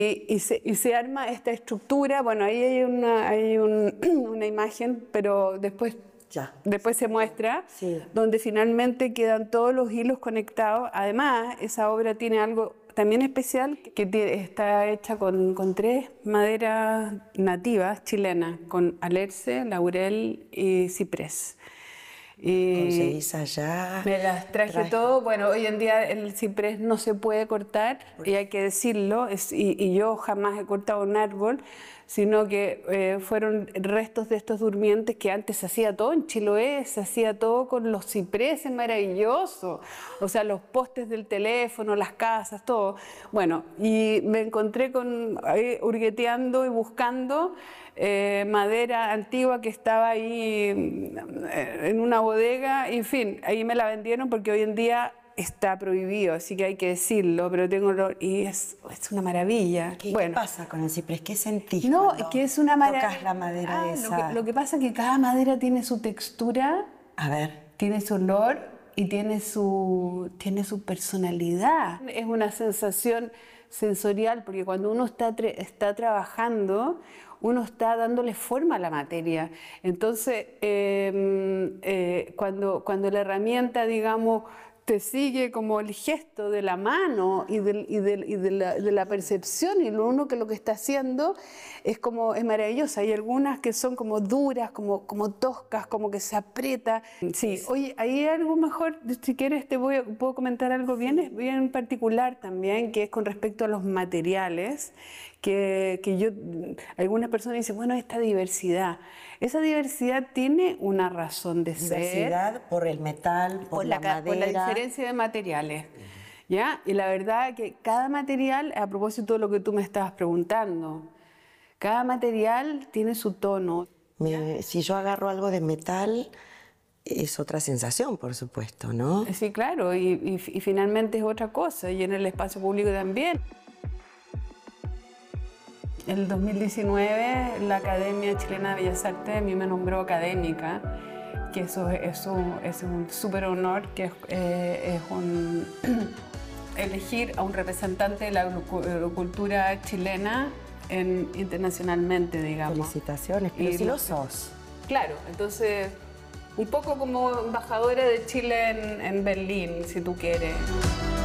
Y se arma esta estructura. Bueno, ahí hay una imagen, pero después se muestra, donde finalmente quedan todos los hilos conectados. Además, esa obra tiene algo también especial, que está hecha con 3 maderas nativas chilenas, con alerce, laurel y ciprés. ¿Conseguís allá? Me las traje todo. Bueno, hoy en día el ciprés no se puede cortar, y hay que decirlo, y yo jamás he cortado un árbol, sino que fueron restos de estos durmientes que antes se hacía todo en Chiloé, se hacía todo con los cipreses, maravilloso. O sea, los postes del teléfono, las casas, todo. Bueno, y me encontré hurgueteando y buscando madera antigua que estaba ahí en una bodega, en fin, ahí me la vendieron porque hoy en día está prohibido, así que hay que decirlo, pero y es una maravilla. ¿Qué pasa con el ciprés? ¿Qué sentís cuando que es una maravilla? Tocas la madera esa. Lo que pasa es que cada madera tiene su textura, tiene su olor y tiene su personalidad. Es una sensación sensorial, porque cuando uno está trabajando, uno está dándole forma a la materia. Entonces, cuando la herramienta, digamos, te sigue como el gesto de la mano y de la percepción, y lo que está haciendo es maravillosa. Hay algunas que son como duras, como toscas, como que se aprieta. Sí, oye, hay algo mejor, si quieres puedo comentar algo bien particular también, que es con respecto a los materiales, algunas personas dicen, bueno, esta diversidad. Esa diversidad tiene una razón de ser. Diversidad por el metal, por la madera. Por la diferencia de materiales. ¿Ya? Y la verdad que cada material, a propósito de lo que tú me estabas preguntando, cada material tiene su tono. Si yo agarro algo de metal, es otra sensación, por supuesto, ¿no? Sí, claro, y finalmente es otra cosa, y en el espacio público también. En el 2019, la Academia Chilena de Bellas Artes a mí me nombró académica, que eso es un súper honor, que es elegir a un representante de la agricultura chilena internacionalmente, digamos. Felicitaciones, pero si lo sos. Claro, entonces, un poco como embajadora de Chile en Berlín, si tú quieres.